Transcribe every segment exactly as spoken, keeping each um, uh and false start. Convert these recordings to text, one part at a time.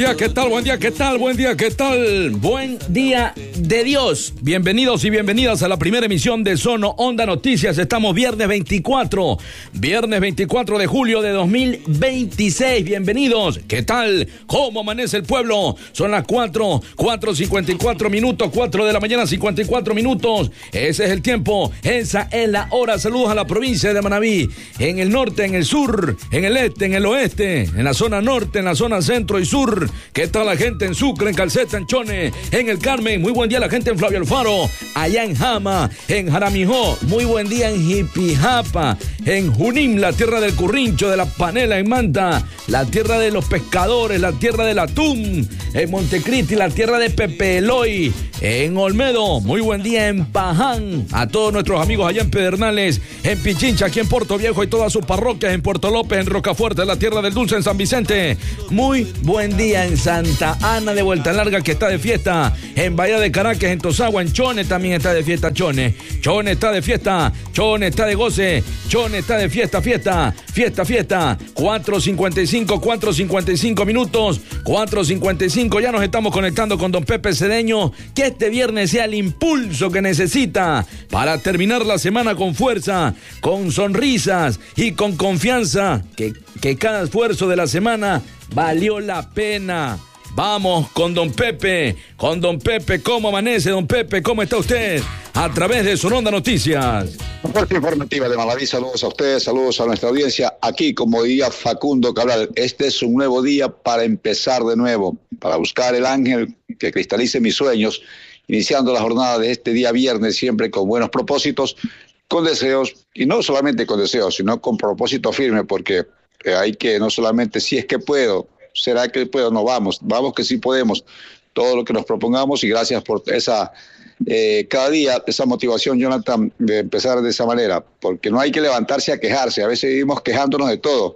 Buen día, ¿qué tal? Buen día, ¿qué tal? Buen día, ¿qué tal? Buen día de Dios. Bienvenidos y bienvenidas a la primera emisión de Sono Onda Noticias. Estamos viernes veinticuatro, viernes veinticuatro de julio de dos mil veintiséis. Bienvenidos. ¿Qué tal? ¿Cómo amanece el pueblo? Son las cuatro, cuatro cincuenta y cuatro minutos, cuatro de la mañana, cincuenta y cuatro minutos. Ese es el tiempo, esa es la hora. Saludos a la provincia de Manabí, en el norte, en el sur, en el este, en el oeste, en la zona norte, en la zona centro y sur. ¿Qué tal la gente en Sucre, en Calceta, en Chone, en el Carmen? Muy buen día la gente en Flavio Alfaro, allá en Jama, en Jaramijó. Muy buen día en Jipijapa, en Junín, la tierra del currincho, de la panela en Manta, la tierra de los pescadores, la tierra del atún, en Montecristi, la tierra de Pepe Eloy, en Olmedo. Muy buen día en Paján, a todos nuestros amigos allá en Pedernales, en Pichincha, aquí en Puerto Viejo y todas sus parroquias, en Puerto López, en Rocafuerte, la tierra del dulce en San Vicente. Muy buen día en Santa Ana de Vuelta Larga, que está de fiesta, en Bahía de Caracas, en Tosagua, en Chone también está de fiesta Chone. Chone está de fiesta, Chone está de goce, Chone está de fiesta, fiesta, fiesta, fiesta. cuatro cincuenta y cinco, cuatro cincuenta y cinco minutos, cuatro cincuenta y cinco, ya nos estamos conectando con don Pepe Cedeño, que este viernes sea el impulso que necesita para terminar la semana con fuerza, con sonrisas y con confianza, que, que cada esfuerzo de la semana valió la pena. Vamos con don Pepe, con don Pepe. ¿Cómo amanece, don Pepe? ¿Cómo está usted? A través de Sono Onda Noticias. Fuerte informativa de Manabí, saludos a ustedes, saludos a nuestra audiencia. Aquí, como diría Facundo Cabral, este es un nuevo día para empezar de nuevo, para buscar el ángel que cristalice mis sueños, iniciando la jornada de este día viernes, siempre con buenos propósitos, con deseos, y no solamente con deseos, sino con propósito firme, porque hay que, no solamente si es que puedo, será que puedo, no, vamos, vamos que sí podemos, todo lo que nos propongamos, y gracias por esa, eh, cada día, esa motivación, Jonathan, de empezar de esa manera, porque no hay que levantarse a quejarse, a veces vivimos quejándonos de todo,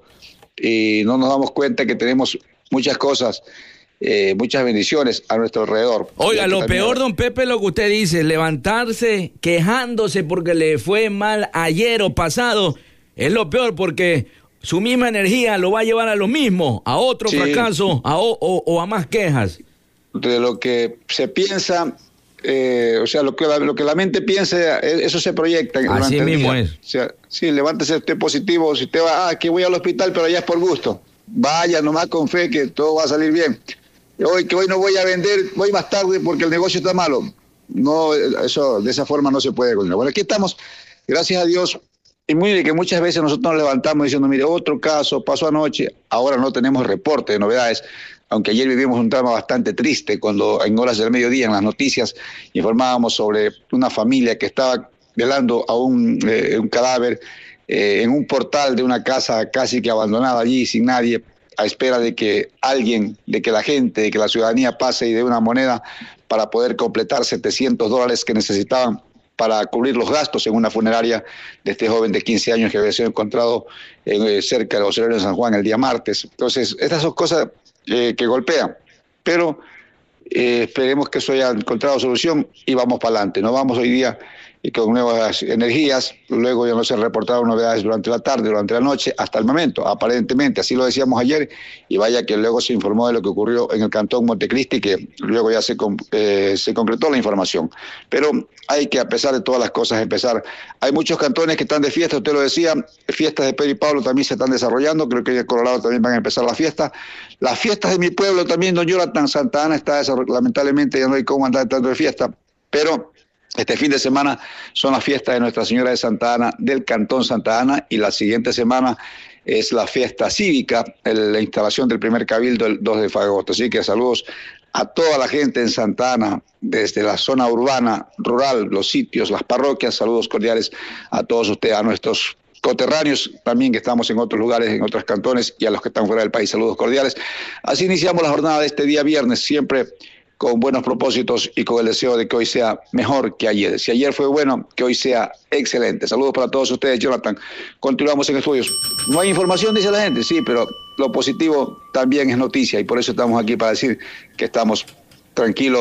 y no nos damos cuenta que tenemos muchas cosas, eh, muchas bendiciones a nuestro alrededor. Oiga, lo peor, don Pepe, lo que usted dice, levantarse quejándose porque le fue mal ayer o pasado, es lo peor, porque su misma energía lo va a llevar a lo mismo, a otro sí. fracaso a, o, o, o a más quejas. De lo que se piensa, eh, o sea, lo que, la, lo que la mente piensa, eso se proyecta. Así mismo es. O sea, sí, levántese usted positivo, si usted va, ah, que voy al hospital, pero ya es por gusto. Vaya nomás con fe que todo va a salir bien. Hoy que hoy no voy a vender, voy más tarde porque el negocio está malo. No, eso de esa forma no se puede. Bueno, aquí estamos, gracias a Dios. Y mire que muchas veces nosotros nos levantamos diciendo, mire, otro caso pasó anoche, ahora no tenemos reporte de novedades, aunque ayer vivimos un drama bastante triste cuando en horas del mediodía en las noticias informábamos sobre una familia que estaba velando a un, eh, un cadáver eh, en un portal de una casa casi que abandonada allí, sin nadie, a espera de que alguien, de que la gente, de que la ciudadanía pase y dé una moneda para poder completar setecientos dólares que necesitaban para cubrir los gastos en una funeraria de este joven de quince años que había sido encontrado eh, cerca del Ocelorio de San Juan el día martes. Entonces, estas son cosas eh, que golpean, pero eh, esperemos que eso haya encontrado solución y vamos para adelante. No vamos hoy día y con nuevas energías, luego ya no se reportaron novedades durante la tarde, durante la noche, hasta el momento, aparentemente, así lo decíamos ayer, y vaya que luego se informó de lo que ocurrió en el cantón Montecristi, que luego ya se, eh, se concretó la información. Pero hay que, a pesar de todas las cosas, empezar. Hay muchos cantones que están de fiesta, usted lo decía, fiestas de Pedro y Pablo también se están desarrollando, creo que en el Colorado también van a empezar las fiestas. Las fiestas de mi pueblo también, don Jonathan, Santa Ana está desarrollando, lamentablemente ya no hay cómo andar tanto de fiesta, pero este fin de semana son las fiestas de Nuestra Señora de Santa Ana, del Cantón Santa Ana, y la siguiente semana es la fiesta cívica, el, la instalación del primer cabildo el dos de agosto. Así que saludos a toda la gente en Santa Ana, desde la zona urbana, rural, los sitios, las parroquias. Saludos cordiales a todos ustedes, a nuestros coterráneos también que estamos en otros lugares, en otros cantones, y a los que están fuera del país. Saludos cordiales. Así iniciamos la jornada de este día viernes, siempre con buenos propósitos y con el deseo de que hoy sea mejor que ayer. Si ayer fue bueno, que hoy sea excelente. Saludos para todos ustedes, Jonathan. Continuamos en estudios. No hay información, dice la gente, sí, pero lo positivo también es noticia, y por eso estamos aquí para decir que estamos tranquilos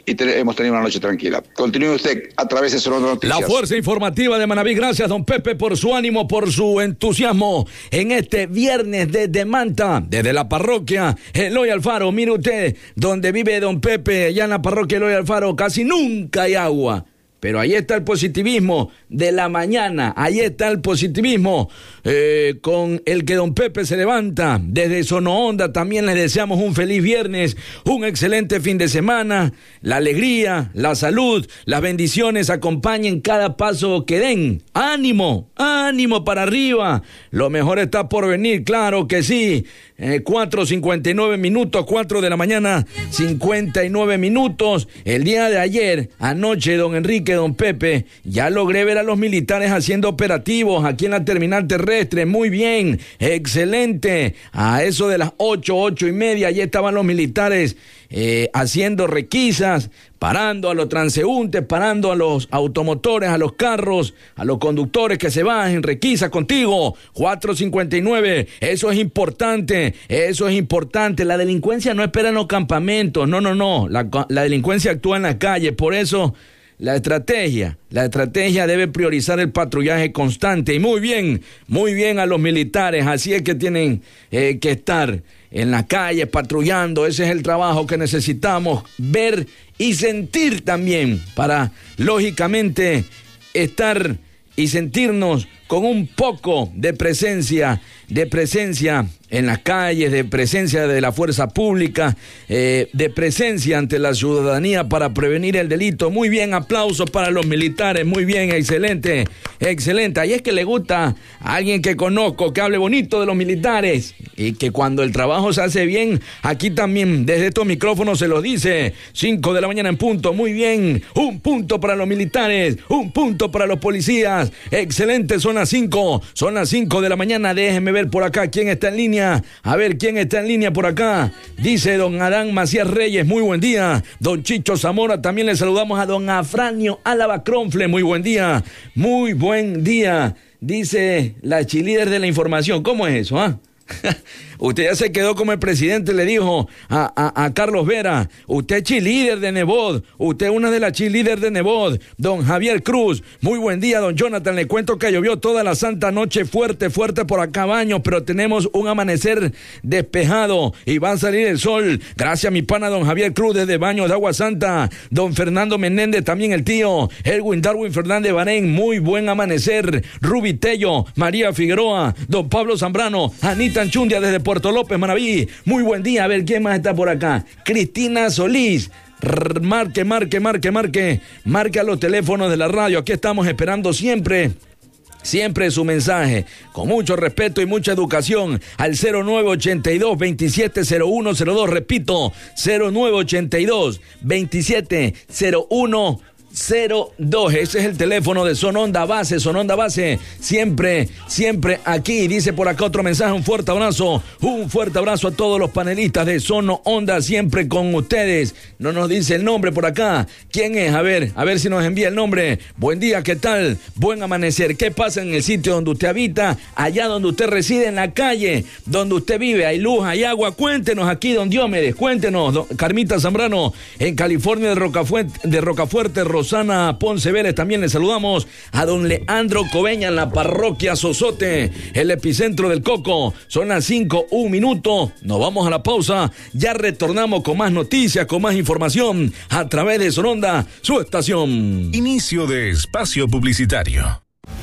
y te, hemos tenido una noche tranquila. Continúe usted a través de Sonora Noticias. La fuerza informativa de Manabí. Gracias, don Pepe, por su ánimo, por su entusiasmo en este viernes desde Manta, desde la parroquia Eloy Alfaro. Mire usted, donde vive don Pepe, allá en la parroquia Eloy Alfaro, casi nunca hay agua. Pero ahí está el positivismo de la mañana, ahí está el positivismo eh, con el que don Pepe se levanta. Desde Sonoonda también les deseamos un feliz viernes, un excelente fin de semana. La alegría, la salud, las bendiciones acompañen cada paso que den. ¡Ánimo! ¡Ánimo para arriba! Lo mejor está por venir, claro que sí. Eh, cuatro cincuenta y nueve minutos, cuatro de la mañana, cincuenta y nueve minutos. El día de ayer, anoche, don Enrique, don Pepe, ya logré ver a los militares haciendo operativos aquí en la terminal terrestre. Muy bien, excelente. A eso de las ocho, ocho y media, allí estaban los militares eh, haciendo requisas, parando a los transeúntes, parando a los automotores, a los carros, a los conductores que se bajen, requisa contigo. Cuatro cincuenta y nueve, eso es importante, eso es importante. La delincuencia no espera en los campamentos, no, no, no, la, la delincuencia actúa en la calle, por eso la estrategia, la estrategia debe priorizar el patrullaje constante. Y muy bien, muy bien a los militares, así es que tienen eh, que estar en la calle patrullando. Ese es el trabajo que necesitamos ver y sentir también para, lógicamente, estar y sentirnos con un poco de presencia, de presencia en las calles, de presencia de la fuerza pública, eh, de presencia ante la ciudadanía para prevenir el delito. Muy bien, aplausos para los militares, muy bien, excelente, excelente. Ahí es que le gusta a alguien que conozco, que hable bonito de los militares, y que cuando el trabajo se hace bien, aquí también desde estos micrófonos se lo dice. Cinco de la mañana en punto, muy bien, un punto para los militares, un punto para los policías, excelente. Son las cinco, son las cinco de la mañana. Déjeme ver por acá quién está en línea. A ver quién está en línea por acá. Dice don Adán Macías Reyes, muy buen día. Don Chicho Zamora, también le saludamos a don Afranio Álava Cronfle, muy buen día. Muy buen día. Dice la chilíder de la información. ¿Cómo es eso, ah? Usted ya se quedó como el presidente le dijo a, a, a Carlos Vera. Usted es cheerleader de Nebod. Usted es una de las cheerleaders de Nebod. Don Javier Cruz, muy buen día, don Jonathan. Le cuento que llovió toda la santa noche, fuerte, fuerte por acá, Baños, pero tenemos un amanecer despejado y va a salir el sol. Gracias a mi pana don Javier Cruz desde Baños de Agua Santa. Don Fernando Menéndez, también el tío. Elwin Darwin Fernández Barén, muy buen amanecer. Rubi Tello, María Figueroa, don Pablo Zambrano, Anita Anchundia desde Puerto López, Manaví. Muy buen día. A ver quién más está por acá. Cristina Solís. Rr, marque, marque, marque, marque. Marque a los teléfonos de la radio. Aquí estamos esperando siempre. Siempre su mensaje, con mucho respeto y mucha educación, al cero nueve ochenta y dos, veintisiete cero uno cero dos. Repito, cero nueve ochenta y dos, veintisiete cero uno cero dos. Ese es el teléfono de Sononda Base, Sononda Base, siempre, siempre aquí. Dice por acá otro mensaje, un fuerte abrazo, un fuerte abrazo a todos los panelistas de Sononda, siempre con ustedes. No nos dice el nombre por acá. ¿Quién es? A ver, a ver si nos envía el nombre. Buen día, ¿qué tal? Buen amanecer. ¿Qué pasa en el sitio donde usted habita? Allá donde usted reside, en la calle donde usted vive, hay luz, hay agua. Cuéntenos aquí, don Diomedes, cuéntenos. Don Carmita Zambrano, en California de Rocafuerte, de Rocafuerte, Rosana Ponce Vélez, también le saludamos a don Leandro Cobeña en la parroquia Sosote, el epicentro del Coco. Son las cinco, un minuto, nos vamos a la pausa, ya retornamos con más noticias, con más información a través de Sononda, su estación. Inicio de espacio publicitario.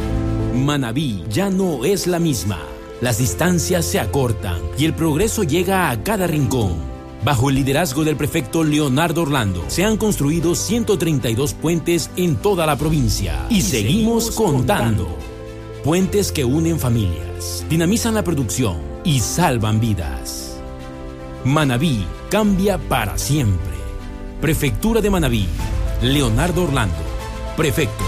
Manabí ya no es la misma, las distancias se acortan y el progreso llega a cada rincón. Bajo el liderazgo del prefecto Leonardo Orlando, se han construido ciento treinta y dos puentes en toda la provincia. Y, y seguimos, seguimos contando. contando. Puentes que unen familias, dinamizan la producción y salvan vidas. Manabí cambia para siempre. Prefectura de Manabí. Leonardo Orlando, prefecto.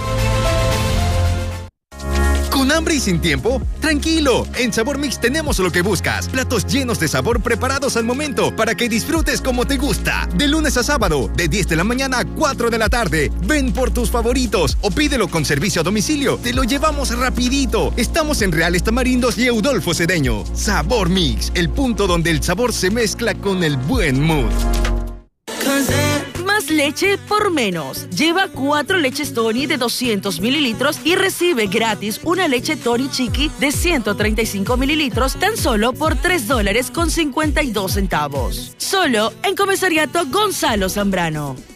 ¿Con hambre y sin tiempo? ¡Tranquilo! En Sabor Mix tenemos lo que buscas. Platos llenos de sabor preparados al momento para que disfrutes como te gusta. De lunes a sábado, de diez de la mañana a cuatro de la tarde. Ven por tus favoritos o pídelo con servicio a domicilio. Te lo llevamos rapidito. Estamos en Reales Tamarindos y Eudolfo Cedeño. Sabor Mix, el punto donde el sabor se mezcla con el buen mood. Más leche por menos. Lleva cuatro leches Tony de doscientos mililitros y recibe gratis una leche Tony Chiqui de ciento treinta y cinco mililitros tan solo por tres dólares con cincuenta y dos centavos. Solo en Comisariato Gonzalo Zambrano.